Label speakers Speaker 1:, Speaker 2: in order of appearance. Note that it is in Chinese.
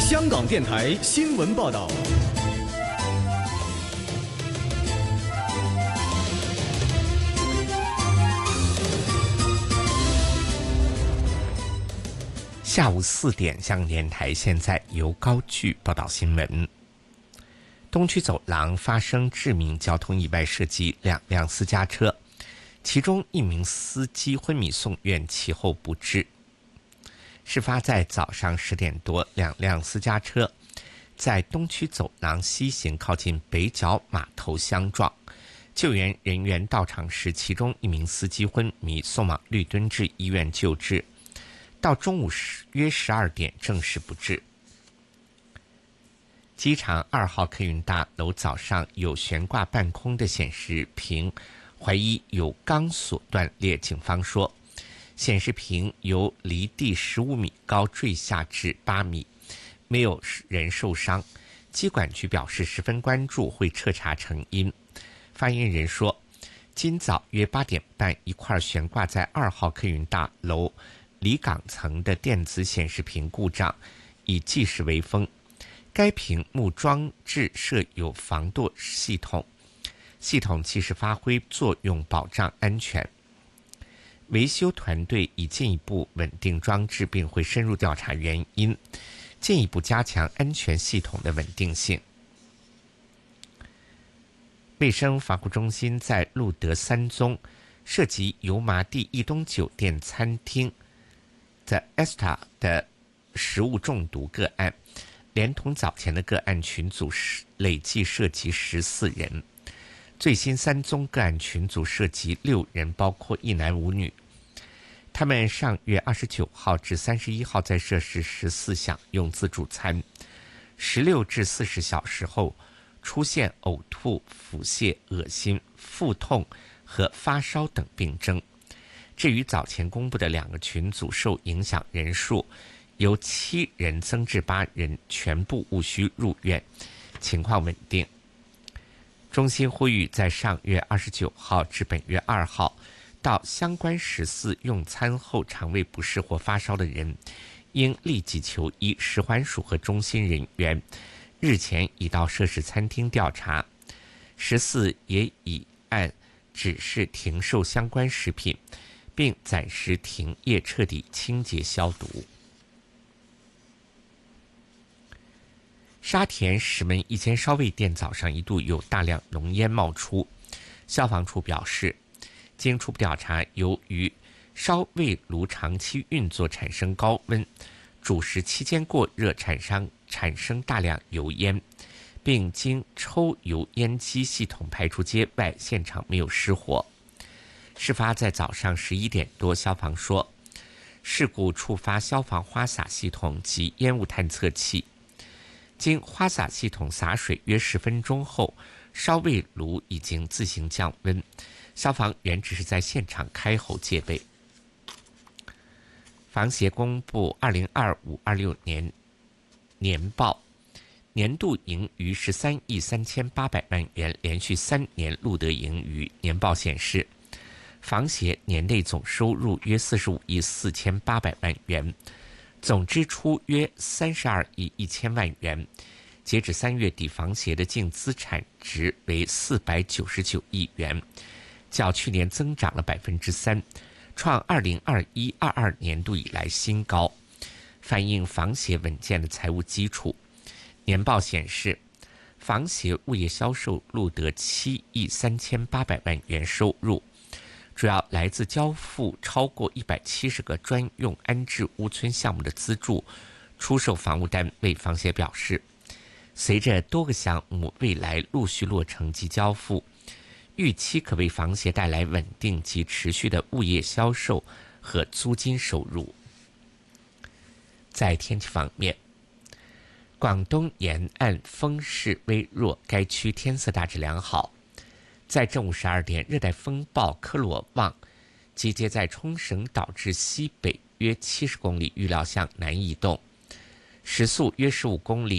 Speaker 1: 香港电台新闻报道。
Speaker 2: 下午4点，香港电台现在由高炬报道新闻。东区走廊发生致命交通意外，涉及2辆私家车，其中一名司机昏迷送院，其后不治。事发在早上10点多，2辆私家车在东区走廊西行靠近北角码头相撞，救援人员到场时，其中一名司机昏迷，送往绿墩治医院救治，到中午约12点证实不治。机场2号客运大楼早上有悬挂半空的显示屏，怀疑有钢索断裂，警方说显示屏由离地15米高坠下至8米，没有人受伤。机管局表示十分关注，会彻查成因。发言人说，今早约8点半，一块悬挂在2号客运大楼离港层的电子显示屏故障，以计时为风。该屏幕装置设有防堕系统，系统及时发挥作用，保障安全。维修团队已进一步稳定装置，并会深入调查原因，进一步加强安全系统的稳定性。卫生防护中心在路德3宗涉及油麻地逸东酒店餐厅The Esta 的食物中毒个案，连同早前的个案群组累计涉及14人。最新3宗个案群组涉及6人，包括1男5女。他们上月29号至31号在摄氏14享用自助餐，16至40小时后出现呕吐、腹泻、恶心、腹痛和发烧等病症。至于早前公布的2个群组，受影响人数由7人增至8人，全部务需入院，情况稳定。中心呼吁在上月29号至本月2号到相关食肆用餐后肠胃不适或发烧的人，应立即求医。食环署和中心人员日前已到涉事餐厅调查，食肆也已按指示停售相关食品，并暂时停业，彻底清洁消毒。沙田石门一间烧味店早上一度有大量浓烟冒出，消防处表示，经初步调查，由于烧味炉长期运作产生高温，煮食期间过热产生大量油烟，并经抽油烟机系统排除街外，现场没有失火。事发在早上11点多，消防说，事故触发消防花洒系统及烟雾探测器。经花洒系统洒水约10分钟后，烧味炉已经自行降温，消防员只是在现场开喉戒备。房协公布2025-26年报，年度盈余13亿3800万元，连续3年录得盈余。年报显示，房协年内总收入约45亿4800万元，总支出约32亿1000万元。截止3月底，房协的净资产值为499亿元，较去年增长了3%，创2021-22年度以来新高，反映房协稳健的财务基础。年报显示，房协物业销售录得7亿3800万元收入，主要来自交付超过170个专用安置屋村项目的资助出售房屋单位。房协表示，随着多个项目未来陆续落成及交付，预期可为房协带来稳定及持续的物业销售和租金收入。在天气方面，广东沿岸风势微弱，该区天色大致良好。在正午12点，热带风暴科罗旺集结在冲绳岛至西北约70公里，预料向南移动，时速约15公里，